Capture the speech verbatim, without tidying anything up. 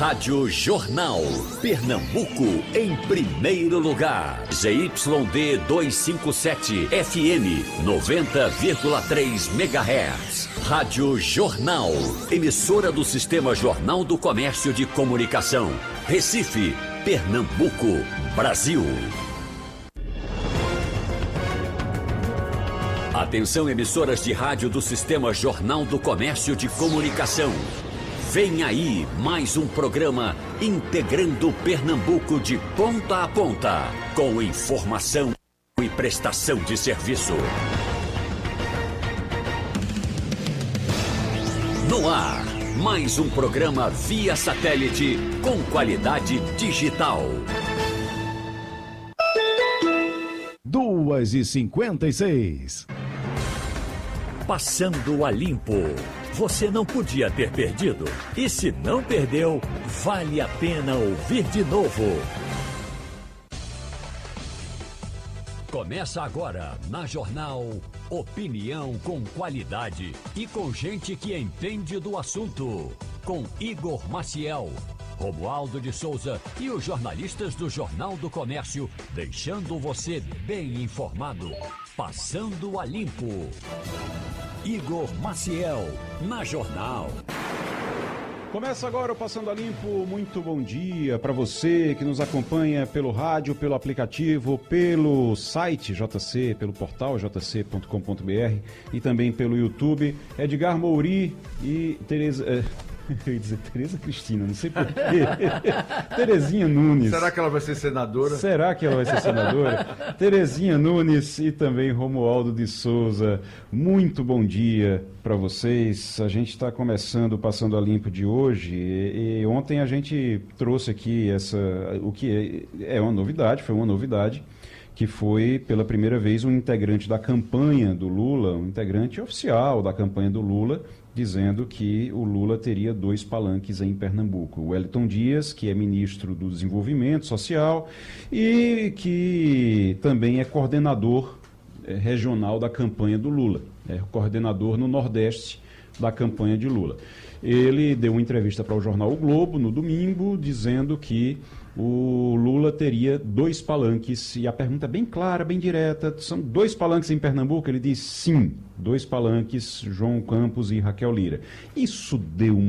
Rádio Jornal. Pernambuco em primeiro lugar. Z Y D duzentos e cinquenta e sete, F M noventa vírgula três megahertz. Rádio Jornal. Emissora do Sistema Jornal do Comércio de Comunicação. Recife, Pernambuco, Brasil. Atenção, emissoras de rádio do Sistema Jornal do Comércio de Comunicação. Vem aí mais um programa integrando Pernambuco de ponta a ponta, com informação e prestação de serviço. No ar, mais um programa via satélite com qualidade digital. duas e cinquenta e seis. Passando a limpo. Você não podia ter perdido. E se não perdeu, vale a pena ouvir de novo. Começa agora, na Jornal, opinião com qualidade e com gente que entende do assunto. Com Igor Maciel, Romualdo de Souza e os jornalistas do Jornal do Comércio, deixando você bem informado. Passando a limpo. Igor Maciel, na Jornal. Começa agora o Passando a Limpo. Muito bom dia para você que nos acompanha pelo rádio, pelo aplicativo, pelo site J C, pelo portal j c ponto com ponto b r e também pelo YouTube. Edgar Mouri e Tereza... É... Eu ia dizer Tereza Cristina, não sei porquê. Terezinha Nunes. Será que ela vai ser senadora? Será que ela vai ser senadora? Terezinha Nunes e também Romualdo de Souza. Muito bom dia para vocês. A gente está começando o Passando a Limpo de hoje e, e ontem a gente trouxe aqui essa, o que é, é uma novidade, foi uma novidade, que foi pela primeira vez um integrante da campanha do Lula, um integrante oficial da campanha do Lula, dizendo que o Lula teria dois palanques em Pernambuco. O Wellington Dias, que é ministro do Desenvolvimento Social e que também é coordenador é, regional da campanha do Lula, é coordenador no Nordeste da campanha de Lula. Ele deu uma entrevista para o jornal O Globo no domingo, dizendo que o Lula teria dois palanques, e a pergunta é bem clara, bem direta: são dois palanques em Pernambuco? Ele diz sim, dois palanques, João Campos e Raquel Lira. Isso deu uma